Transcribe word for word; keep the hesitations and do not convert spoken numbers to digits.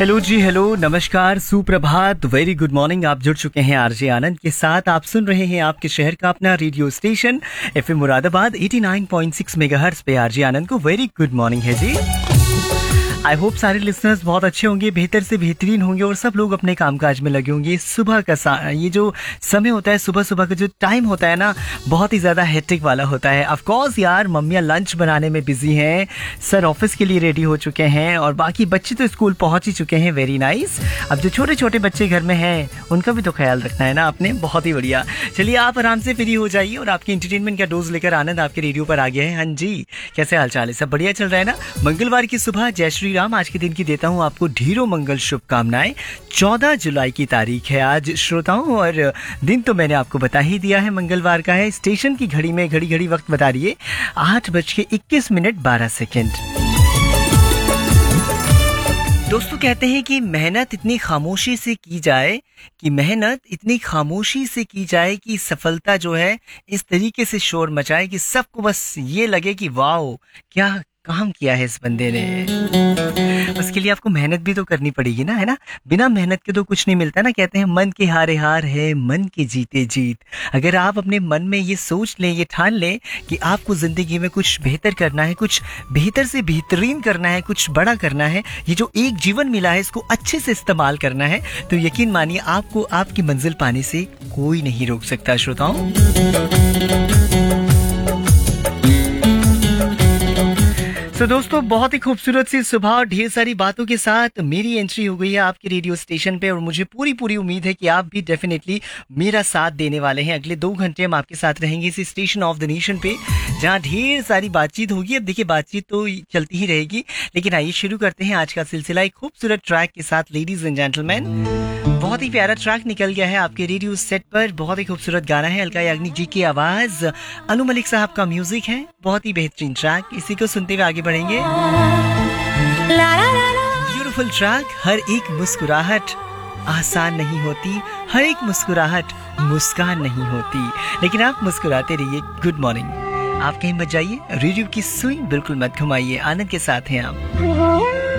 Hello जी, hello, नमस्कार, सुप्रभात, very good morning. आप जुड़ चुके हैं आरजे आनंद के साथ। आप सुन रहे हैं आपके शहर का अपना radio station FM Moradabad eighty nine point six megahertz पे आरजे आनंद को वेरी गुड मॉर्निंग है जी। आई होप सारे लिसनर्स बहुत अच्छे होंगे, बेहतर से बेहतरीन होंगे और सब लोग अपने कामकाज में लगे होंगे। सुबह का ये जो समय होता है, सुबह सुबह का जो टाइम होता है ना, बहुत ही ज़्यादा हेक्टिक वाला होता है। ऑफ कोर्स यार, मम्मियाँ लंच बनाने में बिजी हैं, सर ऑफिस के लिए रेडी हो चुके हैं और बाकी बच्चे तो स्कूल पहुँच ही चुके हैं। Very nice. अब जो छोटे छोटे बच्चे घर में हैं उनका भी तो ख्याल रखना है ना आपने। बहुत ही बढ़िया। चलिए आप आराम से फ्री हो जाइए और आपके एंटरटेनमेंट का डोज लेकर आनंद आपके रेडियो पर आ गया है। हाँ जी, कैसे हाल चाल है? सब बढ़िया चल रहा है ना? मंगलवार की सुबह, जय श्री राम। आज के दिन की देता हूँ आपको ढेरों मंगल शुभकामनाएं। चौदह जुलाई की तारीख है आज श्रोताओं, और दिन तो मैंने आपको बता ही दिया है, मंगलवार का है। स्टेशन की घड़ी में घड़ी घड़ी वक्त बता रही है आठ बज के इक्कीस मिनट बारह सेकेंड। दोस्तों कहते हैं कि मेहनत इतनी खामोशी से की जाए कि मेहनत इतनी खामोशी से की जाए कि सफलता जो है इस तरीके से शोर मचाए कि सबको बस ये लगे कि वाओ, क्या काम किया है इस बंदे ने। उसके लिए आपको मेहनत भी तो करनी पड़ेगी ना, है ना? बिना मेहनत के तो कुछ नहीं मिलता ना। कहते हैं मन के हारे हार है, मन के जीते जीत। अगर आप अपने मन में ये सोच लें, ये ठान लें कि आपको जिंदगी में कुछ बेहतर करना है, कुछ बेहतर से बेहतरीन करना है, कुछ बड़ा करना है, ये जो एक जीवन मिला है इसको अच्छे से इस्तेमाल करना है, तो यकीन मानिए आपको आपकी मंजिल पाने से कोई नहीं रोक सकता श्रोताओं। तो दोस्तों बहुत ही खूबसूरत सी सुबह और ढेर सारी बातों के साथ मेरी एंट्री हो गई है आपके रेडियो स्टेशन पे, और मुझे पूरी पूरी उम्मीद है कि आप भी डेफिनेटली मेरा साथ देने वाले हैं। अगले दो घंटे हम आपके साथ रहेंगे इसी स्टेशन ऑफ द नेशन पे, जहां ढेर सारी बातचीत होगी। अब देखिए, बातचीत तो चलती ही रहेगी, लेकिन आइए शुरू करते हैं आज का सिलसिला एक खूबसूरत ट्रैक के साथ। लेडीज एंड जेंटलमैन, बहुत ही प्यारा ट्रैक निकल गया है आपके रेडियो सेट पर। बहुत ही खूबसूरत गाना है, अलका याग्निक जी की आवाज, अनु मलिक साहब का म्यूजिक है। बहुत ही बेहतरीन ट्रैक, इसी को सुनते हुए आगे बढ़ेंगे। Beautiful track. हर एक मुस्कुराहट आसान नहीं होती, हर एक मुस्कुराहट मुस्कान नहीं होती, लेकिन आप मुस्कुराते रहिए। Good morning. आप कहीं मत जाइए, रेडियो की सुई बिल्कुल मत घुमाइए। आनंद के साथ हैं आप।